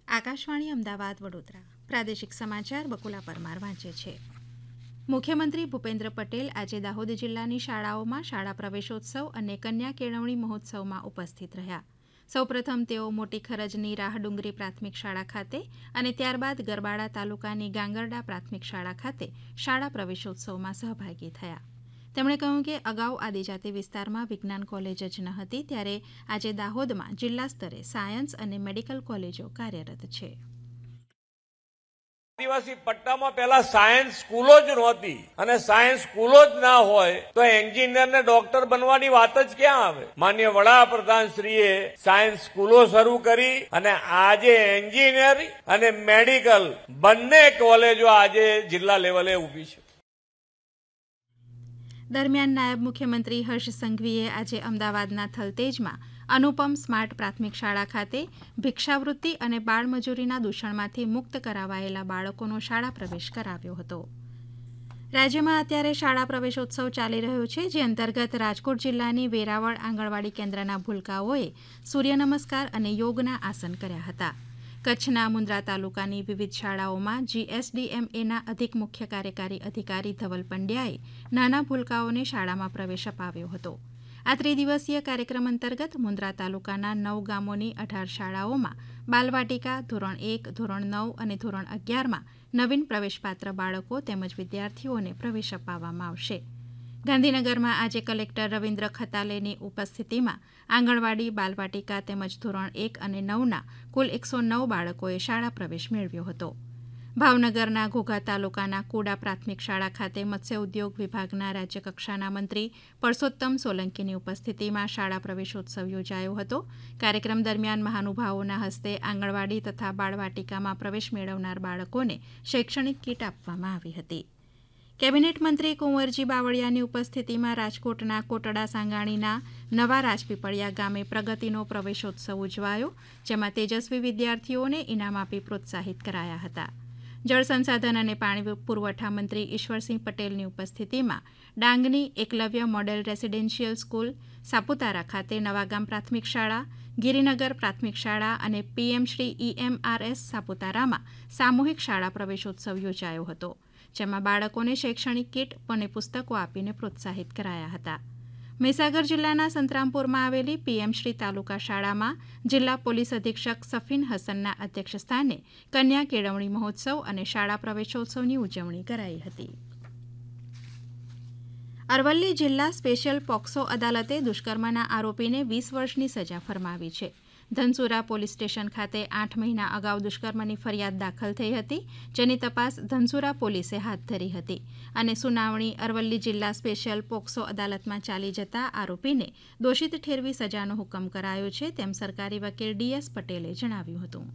આકાશવાણી અમદાવાદ વડોદરા પ્રાદેશિક સમાચાર બકુલા પરમાર વાંચે છે. મુખ્યમંત્રી ભૂપેન્દ્ર પટેલ આજે દાહોદ જિલ્લાની શાળાઓમાં શાળા પ્રવેશોત્સવ અને કન્યા કેળવણી મહોત્સવમાં ઉપસ્થિત રહ્યા. સૌપ્રથમ તેઓ મોટી ખરજની રાહડુંગરી પ્રાથમિક શાળા ખાતે અને ત્યારબાદ ગરબાડા તાલુકાની ગાંગરડા પ્રાથમિક શાળા ખાતે શાળા પ્રવેશોત્સવમાં સહભાગી થયા. તેમણે કહ્યું કે અગાઉ આદિજાતિ વિસ્તારમાં વિજ્ઞાન કોલેજ જ ન હતી, ત્યારે આજે દાહોદમાં જિલ્લા સ્તરે સાયન્સ અને મેડિકલ કોલેજો કાર્યરત છે. આદિવાસી પટ્ટામાં પહેલા સાયન્સ સ્કૂલો જ નહોતી અને સાયન્સ સ્કૂલો જ ના હોય તો એન્જિનિયર ને ડોક્ટર બનવાની વાત જ ક્યાં આવે. માનનીય વડાપ્રધાન શ્રીએ સાયન્સ સ્કૂલો શરૂ કરી અને આજે એન્જિનિયરિંગ અને મેડિકલ બંને કોલેજો આજે જિલ્લા લેવલે ઊભી છે. દરમિયાન નાયબ મુખ્યમંત્રી હર્ષ સંઘવીએ આજે અમદાવાદના થલતેજમાં અનુપમ સ્માર્ટ પ્રાથમિક શાળા ખાતે ભિક્ષાવૃત્તિ અને બાળમજૂરીના દૂષણમાંથી મુક્ત કરાવાયેલા બાળકોનો શાળા પ્રવેશ કરાવ્યો હતો. રાજ્યમાં અત્યારે શાળા પ્રવેશોત્સવ ચાલી રહ્યો છે, જે અંતર્ગત રાજકોટ જિલ્લાની વેરાવળ આંગણવાડી કેન્દ્રના ભૂલકાઓએ સૂર્યનમસ્કાર અને યોગના આસન કર્યા હતા. કચ્છના મુન્દ્રા તાલુકાની વિવિધ શાળાઓમાં GSDMAના અધિક મુખ્ય કાર્યકારી અધિકારી ધવલ પંડ્યાએ નાના ભૂલકાઓને શાળામાં પ્રવેશ અપાવ્યો હતો. આ ત્રિદિવસીય કાર્યક્રમ અંતર્ગત મુન્દ્રા તાલુકાના 9 ગામોની 18 શાળાઓમાં બાલવાટિકા ધોરણ 1, ધોરણ 9 અને ધોરણ 11માં નવીન પ્રવેશપાત્ર બાળકો તેમજ વિદ્યાર્થીઓને પ્રવેશ અપાવવામાં આવશે. ગાંધીનગરમાં આજે કલેક્ટર રવિન્દ્ર ખતાલેની ઉપસ્થિતિમાં આંગણવાડી, બાલવાટિકા તેમજ ધોરણ 1 અને 9ના કુલ 109 બાળકોએ શાળા પ્રવેશ મેળવ્યો હતો. ભાવનગરના ઘોઘા તાલુકાના કુડા પ્રાથમિક શાળા ખાતે મત્સ્ય ઉદ્યોગ વિભાગના રાજ્યકક્ષાના મંત્રી પરસોત્તમ સોલંકીની ઉપસ્થિતિમાં શાળા પ્રવેશોત્સવ યોજાયો હતો. કાર્યક્રમ દરમિયાન મહાનુભાવોના હસ્તે આંગણવાડી તથા બાળવાટિકામાં પ્રવેશ મેળવનાર બાળકોને શૈક્ષણિક કીટ આપવામાં આવી હતી. કેબિનેટ મંત્રી કુંવરજી બાવળિયાની ઉપસ્થિતિમાં રાજકોટના કોટડા સાંગાણીના નવા રાજપીપળિયા ગામે પ્રગતિનો પ્રવેશોત્સવ ઉજવાયો, જેમાં તેજસ્વી વિદ્યાર્થીઓને ઇનામ આપી પ્રોત્સાહિત કરાયા હતા. જળ સંસાધન અને પાણી પુરવઠા મંત્રી ઈશ્વરસિંહ પટેલની ઉપસ્થિતિમાં ડાંગની Eklavya model residential school, Saputara ખાતે નવાગામ પ્રાથમિક શાળા, ગિરિનગર પ્રાથમિક શાળા અને PM શ્રી EMRS સાપુતારામાં સામૂહિક શાળા પ્રવેશોત્સવ યોજાયો હતો, જેમાં બાળકોને શૈક્ષણિક કીટ અને પુસ્તકો આપીને પ્રોત્સાહિત કરાયા હતા. મહીસાગર જિલ્લાના સંતરામપુરમાં આવેલી PM શ્રી તાલુકા શાળામાં જિલ્લા પોલીસ અધિક્ષક સફીન હસનના અધ્યક્ષસ્થાને કન્યા કેળવણી મહોત્સવ અને શાળા પ્રવેશોત્સવની ઉજવણી કરાઈ હતી. અરવલ્લી જિલ્લા સ્પેશિયલ પોક્સો અદાલતે દુષ્કર્મના આરોપીને 20 વર્ષની સજા ફરમાવી છે. ધનસુરા પોલીસ સ્ટેશન ખાતે 8 મહિના અગાઉ દુષ્કર્મની ફરિયાદ દાખલ થઈ હતી, જેની તપાસ ધનસુરા પોલીસે હાથ ધરી હતી અને સુનાવણી અરવલ્લી જિલ્લા સ્પેશિયલ પોક્સો અદાલતમાં ચાલી જતા આરોપીને દોષિત ઠેરવી સજાનો હુકમ કરાયો છે, તેમ સરકારી વકીલ DS પટેલે જણાવ્યું હતું.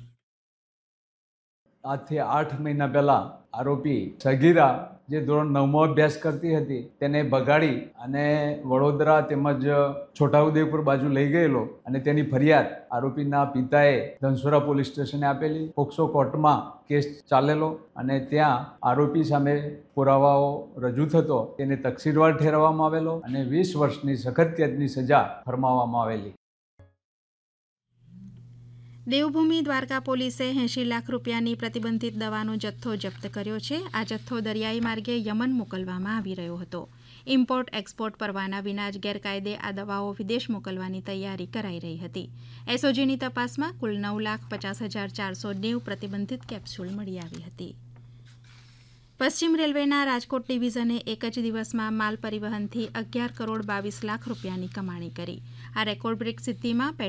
આજથી 8 મહિના પહેલા આરોપી સગીરા જે ધોરણ 9માં અભ્યાસ કરતી હતી તેને ભગાડી અને વડોદરા તેમજ છોટાઉદેપુર બાજુ લઈ ગયેલો અને તેની ફરિયાદ આરોપીના પિતાએ ધનસુરા પોલીસ સ્ટેશને આપેલી. પોક્સો કોર્ટમાં કેસ ચાલેલો અને ત્યાં આરોપી સામે પુરાવાઓ રજૂ થતો તેને તકસીરવાર ઠેરવવામાં આવેલો અને 20 વર્ષની સખત કેદની સજા ફરમાવવામાં આવેલી. દેવભૂમિ દ્વારકા પોલીસે 80 લાખ રૂપિયાની પ્રતિબંધિત દવાનો જથ્થો જપ્ત કર્યો છે. આ જથ્થો દરિયાઈ માર્ગે યમન મોકલવામાં આવી રહ્યો હતો. ઇમ્પોર્ટ એક્સપોર્ટ પરવાના વિના જ ગેરકાયદે આ દવાઓ વિદેશ મોકલવાની તૈયારી કરાઈ રહી હતી. SOGની તપાસમાં કુલ 9,50,490 પ્રતિબંધિત કેપ્સ્યુલ મળી આવી હતી. પશ્ચિમ રેલવેના રાજકોટ ડિવિઝને એક જ દિવસમાં માલ પરિવહનથી 11 કરોડ 22 લાખ રૂપિયાની કમાણી કરી. આ રેકોર્ડ બ્રેક સિદ્ધિમાં